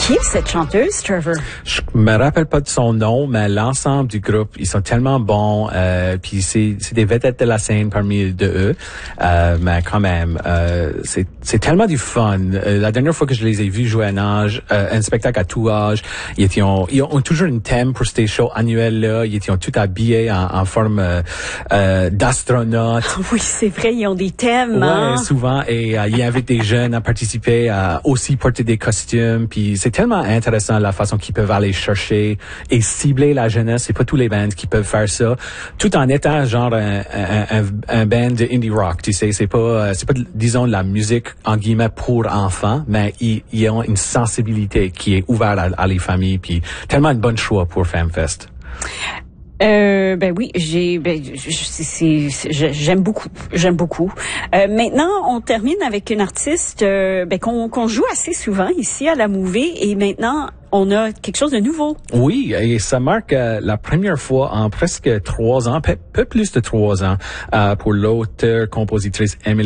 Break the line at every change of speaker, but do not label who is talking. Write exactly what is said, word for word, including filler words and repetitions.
Qui est cette chanteuse, Trevor?
Je me rappelle pas de son nom, mais l'ensemble du groupe, ils sont tellement bons. Euh, puis c'est, c'est des vedettes de la scène parmi de eux. Euh, mais quand même, euh, c'est, c'est tellement du fun. Euh, la dernière fois que je les ai vus jouer un âge, euh, un spectacle à tout âge, ils étaient, ils ont toujours une thème pour ces shows annuels là. Ils étaient tout habillés en, en forme euh, euh, d'astronautes.
Oui, c'est vrai, ils ont des thèmes.
Ouais,
hein?
souvent. Et euh, ils invitent des jeunes à participer, à aussi porter des costumes. Puis c'est tellement intéressant la façon qu'ils peuvent aller chercher et cibler la jeunesse. C'est pas tous les bands qui peuvent faire ça, tout en étant genre un, un, un, un band de indie rock. Tu sais, c'est pas, c'est pas, disons, de la musique en guillemets pour enfants, mais ils, ils ont une sensibilité qui est ouverte à, à les familles. Puis tellement un bon choix pour FamFest.
Euh, ben oui, j'ai, ben, je- c'est, c'est- je- j'aime beaucoup, j'aime beaucoup. Euh, maintenant, on termine avec une artiste euh, ben, qu'on, qu'on joue assez souvent ici à la Mouvée, et maintenant on a quelque chose de nouveau.
Oui, et ça marque euh, la première fois en presque trois ans, peu, peu plus de trois ans, euh, pour l'auteur-compositrice Emily